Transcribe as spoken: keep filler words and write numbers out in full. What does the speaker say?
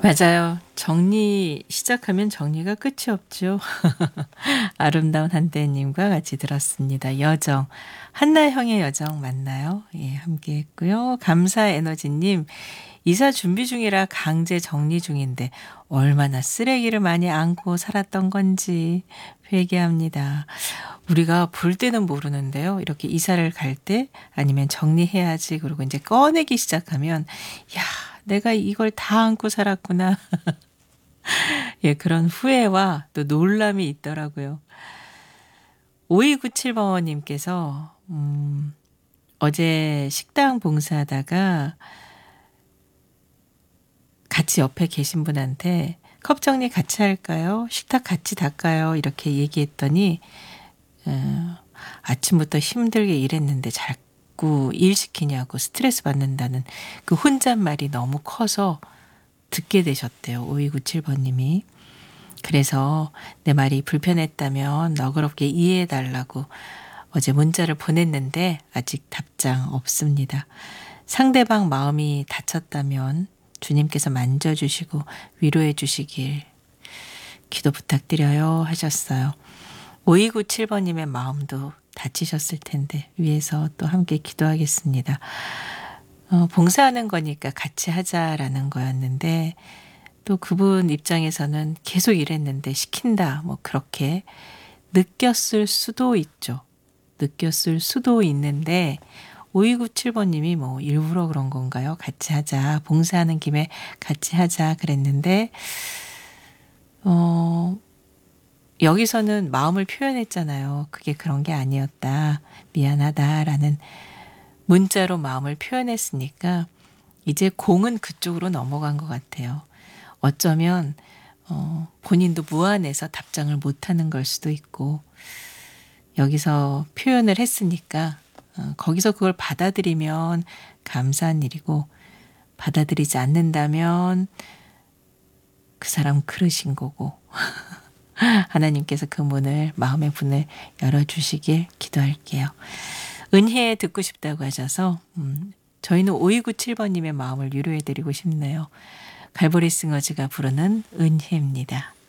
맞아요. 정리 시작하면 정리가 끝이 없죠. 아름다운 한때님과 같이 들었습니다. 여정. 한나형의 여정 맞나요? 예, 함께 했고요. 감사 에너지님. 이사 준비 중이라 강제 정리 중인데 얼마나 쓰레기를 많이 안고 살았던 건지 회개합니다. 우리가 볼 때는 모르는데요. 이렇게 이사를 갈 때 아니면 정리해야지 그러고 이제 꺼내기 시작하면 야, 내가 이걸 다 안고 살았구나. 예, 그런 후회와 또 놀람이 있더라고요. 오이구칠 번님께서 음, 어제 식당 봉사하다가 같이 옆에 계신 분한테 컵 정리 같이 할까요? 식탁 같이 닦아요? 이렇게 얘기했더니 어, 아침부터 힘들게 일했는데 자꾸 일 시키냐고 스트레스 받는다는 그 혼잣말이 너무 커서 듣게 되셨대요. 오이구칠 번님이. 그래서 내 말이 불편했다면 너그럽게 이해해 달라고 어제 문자를 보냈는데 아직 답장 없습니다. 상대방 마음이 다쳤다면 주님께서 만져주시고 위로해 주시길 기도 부탁드려요 하셨어요. 오이구칠 번님의 마음도 다치셨을 텐데 위에서 또 함께 기도하겠습니다. 어, 봉사하는 거니까 같이 하자라는 거였는데 또 그분 입장에서는 계속 일했는데 시킨다 뭐 그렇게 느꼈을 수도 있죠. 느꼈을 수도 있는데 오이구칠 번님이 뭐 일부러 그런 건가요? 같이 하자. 봉사하는 김에 같이 하자 그랬는데 어 여기서는 마음을 표현했잖아요. 그게 그런 게 아니었다. 미안하다라는 문자로 마음을 표현했으니까 이제 공은 그쪽으로 넘어간 것 같아요. 어쩌면 어 본인도 무안해서 답장을 못하는 걸 수도 있고 여기서 표현을 했으니까 어 거기서 그걸 받아들이면 감사한 일이고 받아들이지 않는다면 그 사람 그러신 거고 하나님께서 그 문을 마음의 문을 열어주시길 기도할게요. 은혜 듣고 싶다고 하셔서 음, 저희는 오이구칠 번님의 마음을 위로해드리고 싶네요. 갈보리 싱어즈가 부르는 은혜입니다.